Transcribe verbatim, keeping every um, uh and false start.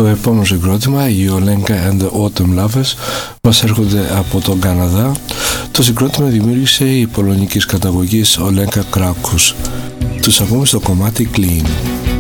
Το επόμενο συγκρότημα, οι Olenka and the Autumn Lovers, μας έρχονται από τον Καναδά. Το συγκρότημα δημιούργησε η πολωνικής καταγωγής Olenka Krakus. Τους ακούμε στο κομμάτι Clean.